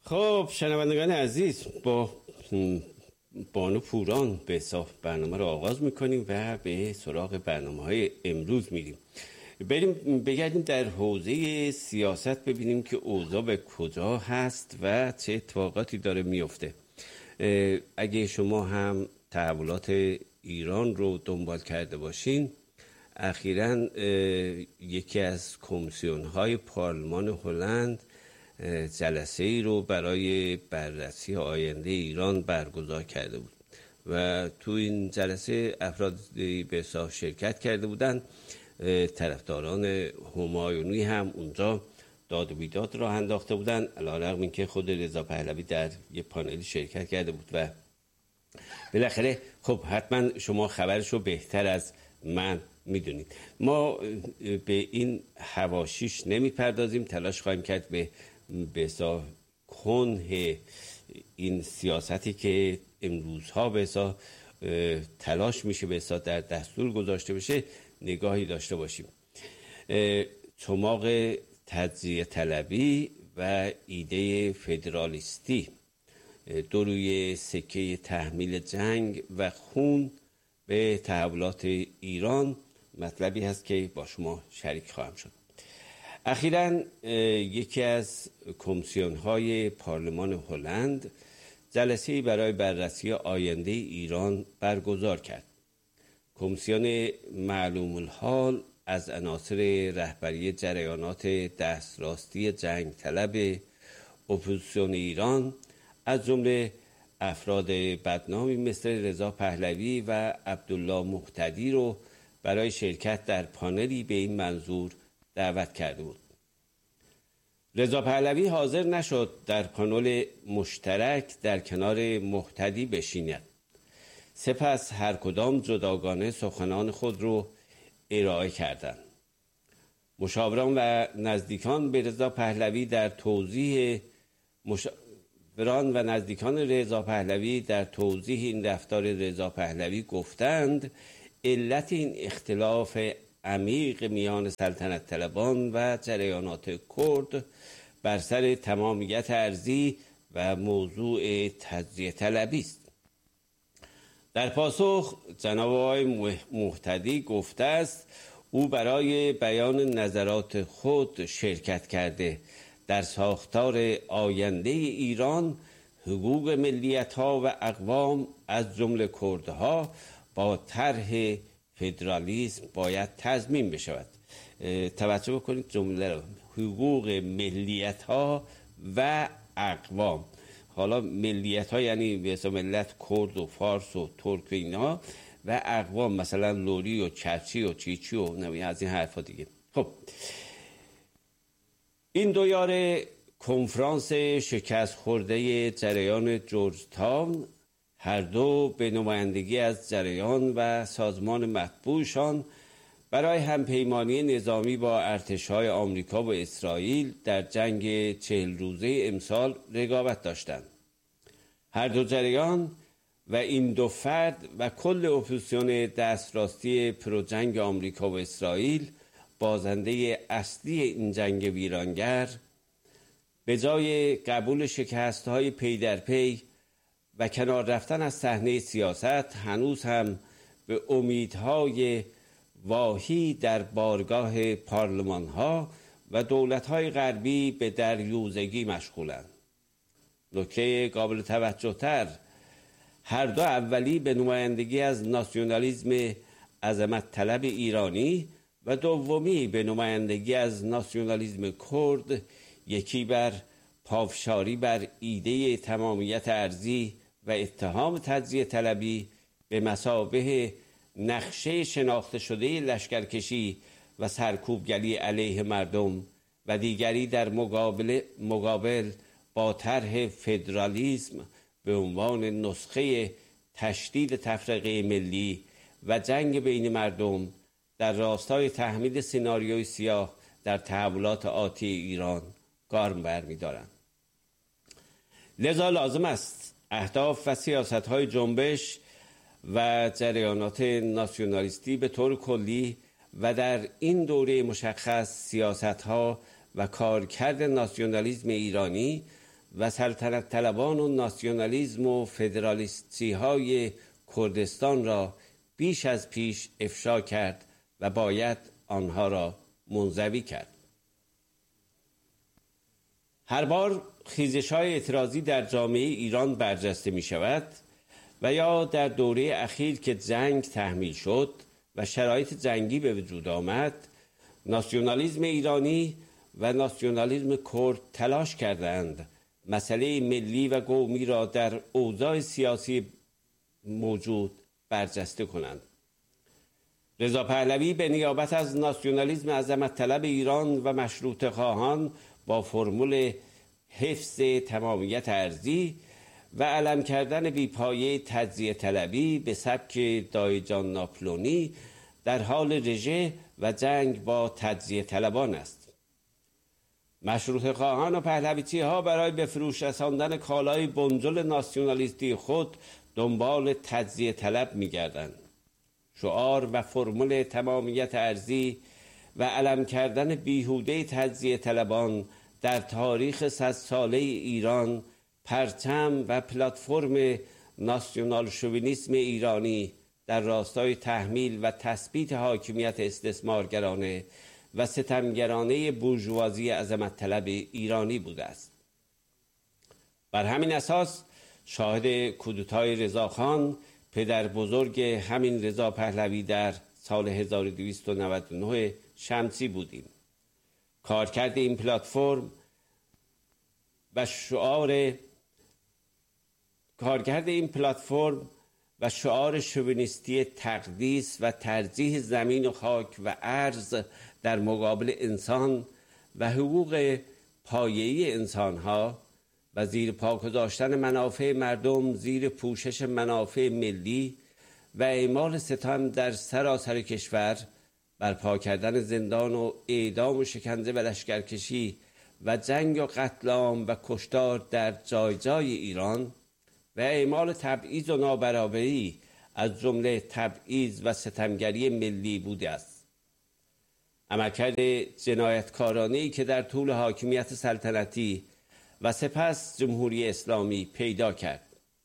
خب شنوندگان عزیز، با بانو پوران به برنامه رو آغاز میکنیم و به سراغ برنامه‌های امروز میریم. بریم بگردیم در حوزه سیاست، ببینیم که اوضاع به کجا هست و چه اتفاقاتی داره میفته. اگه شما هم تحولات ایران رو دنبال کرده باشین، اخیراً یکی از کمیسیون‌های پارلمان هلند جلسه ای رو برای بررسی آینده ایران برگزار کرده بود و تو این جلسه افرادی به حساب شرکت کرده بودن. طرفداران همایونی هم اونجا داد و بیداد را انداخته بودن، علیرغم اینکه خود رضا پهلوی در یه پانلی شرکت کرده بود. و بالاخره خب حتما شما خبرش رو بهتر از من میدونید. ما به این حواشیش نمیپردازیم، تلاش خواهیم کرد به کنه این سیاستی که امروزها به تلاش میشه به در دستور گذاشته بشه نگاهی داشته باشیم. چماق تجزیه طلبی و ایده فدرالیستی دو روی سکه تحمیل جنگ و خون به تحولات ایران مطلبی هست که با شما شریک خواهم شد. اخیراً یکی از کمیسیون‌های پارلمان هلند جلسه‌ای برای بررسی آینده ایران برگزار کرد. کمیسیون معلوم الحال از عناصر رهبری جریانات دستراستی جنگ طلب اپوزیسیون ایران، از جمله افراد بدنامی مثل رضا پهلوی و عبدالله مهتدی رو برای شرکت در پانلی به این منظور دعوت کرده بود. رضا پهلوی حاضر نشد در پانل مشترک در کنار مهتدی بشیند. سپس هر کدام جداگانه سخنان خود رو ارائه کردند. مشاوران و نزدیکان رضا پهلوی در توضیح این رفتار رضا پهلوی گفتند علت این اختلاف عمیق میان سلطنت طلبان و جریانات کرد بر سر تمامیت ارضی و موضوع تجزیه طلبی است. در پاسخ جناب آقای مهتدی گفته است او برای بیان نظرات خود شرکت کرده. در ساختار آینده ایران حقوق ملیت‌ها و اقوام از جمله کردها با طرح فدرالیسم باید تضمین بشود. توجه بکنید جمله رو، حقوق ملیت‌ها و اقوام. حالا ملیت‌ها یعنی به ملت کرد و فارس و ترک و اینا، و اقوام مثلا لوری و چرچی و چیچی و نمی‌دونم از این حرفا دیگه. خب این دویاره کنفرانس شکست خورده جریان جورج تاون، هر دو به نمایندگی از جریان و سازمان مطبوعشان برای همپیمانی نظامی با ارتش‌های آمریکا و اسرائیل در جنگ 40 روزه امسال رقابت داشتند. هر دو جریان و این دو فرد و کل اپوزیسیون دستراستی پروجنگ آمریکا و اسرائیل، بازنده اصلی این جنگ ویرانگر، به جای قبول شکست‌های پی در پی و کنار رفتن از صحنه سیاست، هنوز هم به امیدهای واهی در بارگاه پارلمان‌ها و دولت‌های غربی به دریوزگی مشغولند. نکته قابل توجه تر، هر دو اولی به نمایندگی از ناسیونالیسم عظمت طلب ایرانی و دومی به نمایندگی از ناسیونالیسم کرد، یکی بر پافشاری بر ایده تمامیت ارضی و اتهام تجزیه طلبی به مثابه نقشه شناخته شده لشکرکشی و سرکوبگری علیه مردم، و دیگری در مقابل با طرح فدرالیسم به عنوان نسخه تشدید تفرقه ملی و جنگ بین مردم در راستای تحمیل سناریوی سیاه در تحولات آتی ایران گام برمی‌دارند. لذا لازم است اهداف و سیاست‌های جنبش و جریانات ناسیونالیستی به طور کلی و در این دوره مشخص سیاست‌ها و کارکرد ناسیونالیسم ایرانی و سلطنت طلبان و ناسیونالیسم و فدرالیستی های کردستان را بیش از پیش افشا کرد و باید آنها را منزوی کرد. هر بار خیزش‌های اعتراضی در جامعه ایران برجسته می شود و یا در دوره اخیر که جنگ تحمیل شد و شرایط جنگی به وجود آمد، ناسیونالیسم ایرانی و ناسیونالیسم کرد تلاش کردند مسئله ملی و قومی را در اوضاع سیاسی موجود برجسته کنند. رضا پهلوی به نیابت از ناسیونالیسم عظمت طلب ایران و مشروطه خواهان با فرمول حفظ تمامیت ارضی و علم کردن بیپایه تجزیه طلبی به سبک دایجان ناپلونی در حال رژه و جنگ با تجزیه طلبان است. مشروطه خواهان و پهلویچی ها برای به فروش رساندن کالای بنجل ناسیونالیستی خود دنبال تجزیه طلب می گردند. شعار و فرمول تمامیت ارضی و علم کردن بیهوده تجزیه طلبان در تاریخ 100 ساله ایران پرچم و پلتفرم ناسیونال شوونیسم ایرانی در راستای تحمیل و تثبیت حاکمیت استثمارگرانه و ستمگرانه بورژوازی عظمت طلب ایرانی بوده است. بر همین اساس شاهد کودتای رضاخان پدر بزرگ همین رضا پهلوی در سال 1299 شمسی بودیم. کارکرد این پلتفرم و شعار شوونیستی تقدیس و ترجیح زمین و خاک و ارض در مقابل انسان و حقوق پایه‌ای انسانها و زیر پا گذاشتن منافع مردم زیر پوشش منافع ملی و اعمال ستم در سراسر کشور، برپا کردن زندان و اعدام و شکنجه و لشکرکشی و جنگ و قتل عام و کشتار در جای جای ایران و اعمال تبعیض و نابرابری از جمله تبعیض و ستمگری ملی بوده است. عملکرد جنایتکارانه‌ای که در طول حاکمیت سلطنتی و سپس جمهوری اسلامی پیدا کرد.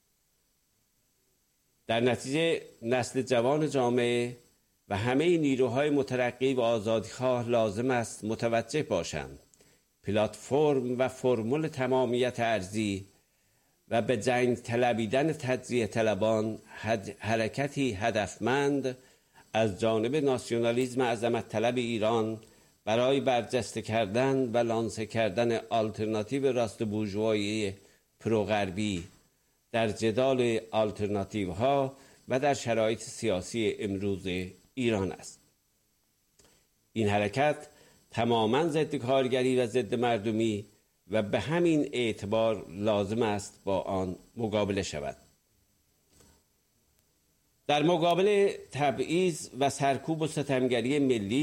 در نتیجه نسل جوان جامعه و همه نیروهای مترقی و آزادیخواه لازم است متوجه باشند پلتفرم و فرمول تمامیت ارضی و به جنگ طلبیدن تجزیه طلبان حرکتی هدفمند از جانب ناسیونالیسم عظمت طلب ایران برای برجسته کردن و لانسه کردن آلترناتیو راست بورژوایی پروغربی در جدال آلترناتیو ها و در شرایط سیاسی امروز ایران است. این حرکت تماماً ضد کارگری و ضد مردمی و به همین اعتبار لازم است با آن مقابله شود. در مقابل تبعیض و سرکوب و ستمگری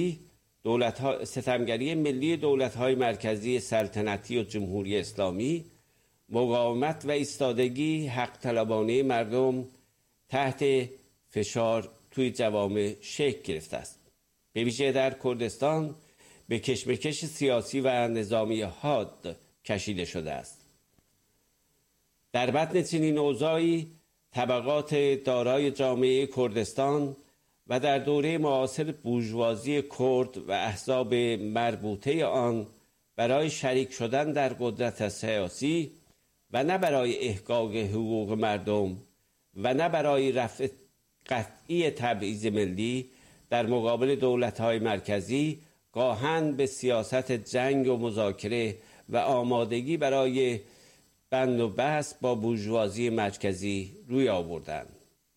ملی دولت‌های مرکزی سلطنتی و جمهوری اسلامی، مقاومت و ایستادگی حق طلبانه مردم تحت فشار توی جوامع شکل گرفته است. به ویژه در کردستان به کشمکش سیاسی و نظامی حاد کشیده شده است. در بطن چنین اوضاعی طبقات دارای جامعه کردستان و در دوره معاصر بورژوازی کرد و احزاب مربوطه آن برای شریک شدن در قدرت سیاسی و نه برای احقاق حقوق مردم و نه برای رفع قطعی تبعیض ملی در مقابل دولت‌های مرکزی گاهن به سیاست جنگ و مذاکره و آمادگی برای بند و بست با بورژوازی مرکزی روی آوردند.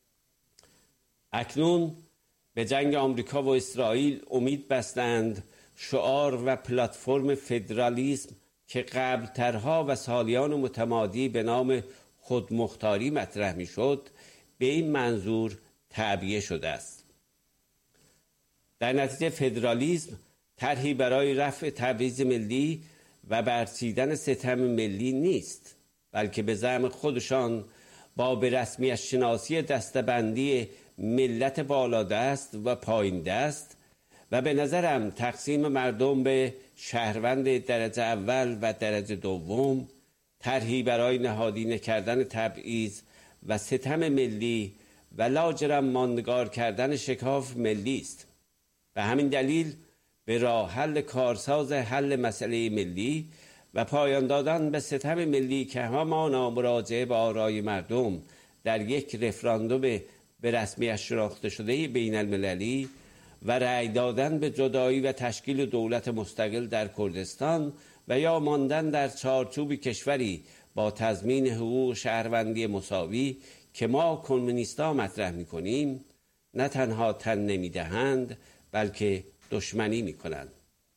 اکنون به جنگ آمریکا و اسرائیل امید بستند شعار و پلتفرم فدرالیسم که قبلترها و سالیان متمادی به نام خودمختاری مطرح میشد به این منظور تعبیه شده است. در نتیجه فدرالیسم طرحی برای رفع تبعیض ملی و برچیدن ستم ملی نیست، بلکه به زعم خودشان با به رسمیت شناسی دسته‌بندی ملت بالادست و پایین دست و به نظرم تقسیم مردم به شهروند درجه اول و درجه دوم، طرحی برای نهادینه کردن تبعیض و ستم ملی و لاجرم ماندگار کردن شکاف ملی است. به همین دلیل به راه حل کارساز حل مسئله ملی و پایان دادن به ستم ملی که همانا مراجعه به آرای مردم در یک رفراندوم به رسمیت شناخته شده بین المللی و رأی دادن به جدایی و تشکیل دولت مستقل در کردستان و یا ماندن در چارچوب کشوری با تضمین حقوق شهروندی مساوی که ما کمونیستا مطرح می‌کنیم، نه تنها تن نمی‌دهند بلکه دشمنی می‌کنند.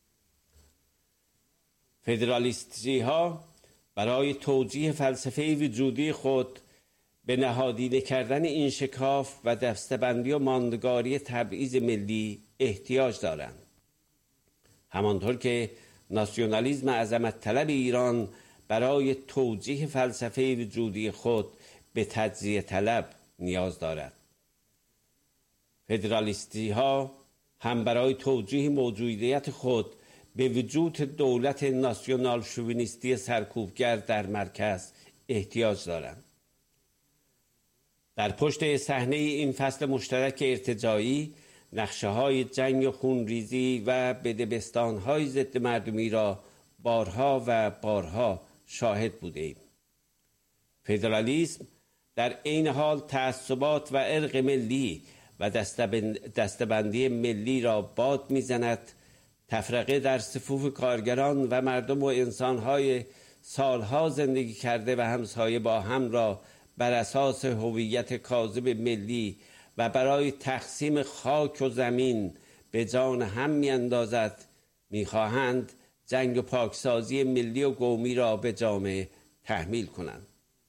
فدرالیستی ها برای توجیه فلسفه وجودی خود به نهادینه کردن این شکاف و دسته‌بندی و ماندگاری تبعیض ملی احتیاج دارند. همانطور که ناسیونالیسم عظمت طلب ایران برای توجیه فلسفه وجودی خود به تجزیه طلب نیاز دارد. فدرالیستی ها هم برای توجیه موجودیت خود به وجود دولت ناسیونال شوونیستی سرکوبگر در مرکز احتیاج دارند. در پشت صحنه این فصل مشترک ارتجاعی نقشه‌های جنگ و خونریزی و بدبستان‌های ضد مردمی را بارها و بارها شاهد بودیم. فدرالیسم در عین حال تعصبات و ارق ملی و دسته‌بندی ملی را باد می‌زند، تفرقه در صفوف کارگران و مردم و انسان‌های سالها زندگی کرده و همسایه با هم را بر اساس هویت کاذب ملی و برای تقسیم خاک و زمین به جان هم می‌اندازد. می‌خواهند جنگ و پاکسازی ملی و قومی را به جامعه تحمیل کنند.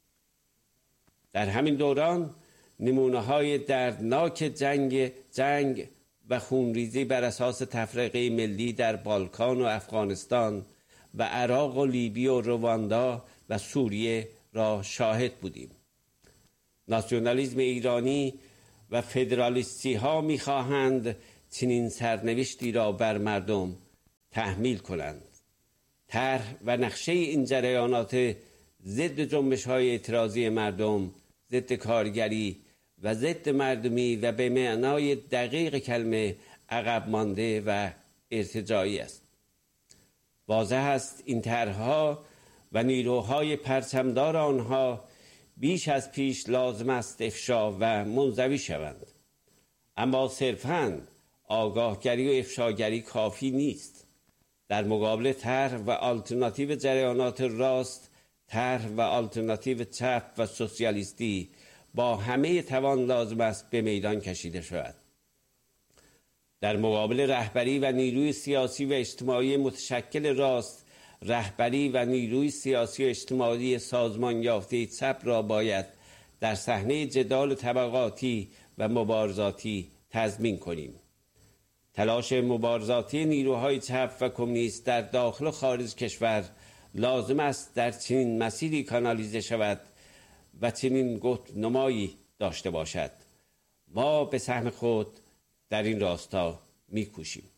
در همین دوران نمونه‌های دردناک جنگ و خونریزی بر اساس تفرقه ملی در بالکان و افغانستان و عراق و لیبی و رواندا و سوریه را شاهد بودیم. ناسیونالیسم ایرانی و فدرالیستی ها می‌خواهند چنین سرنوشتی را بر مردم تحمیل کنند. طرح و نقشه این جریانات ضد جنبش‌های اعتراضی مردم، ضد کارگری و ضد مردمی و به معنای دقیق کلمه عقب مانده و ارتجاعی است. واضح است این طرح‌ها و نیروهای پرچمدار آنها بیش از پیش لازم است افشا و منزوی شوند. اما صرفاً آگاهگری و افشاگری کافی نیست. در مقابل طرح و آلترناتیو جریانات راست، طرح و آلترناتیو چپ و سوسیالیستی با همه توان لازم است به میدان کشیده شود. در مقابل رهبری و نیروی سیاسی و اجتماعی متشکل راست، رهبری و نیروی سیاسی و اجتماعی سازمان یافته چپ را باید در صحنه جدال طبقاتی و مبارزاتی تضمین کنیم. تلاش مبارزاتی نیروهای چپ و کمونیست در داخل و خارج کشور لازم است در چنین مسیری کانالیزه شود و چنین قطب‌نمایی داشته باشد. ما به سهم خود در این راستا می‌کوشیم.